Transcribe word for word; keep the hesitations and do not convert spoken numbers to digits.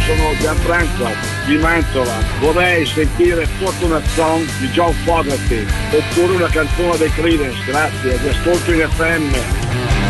sono Gianfranco di Mantova, vorrei sentire Fortunate Song di John Fogerty oppure una canzone dei Creedence, grazie, vi ascolto in F M.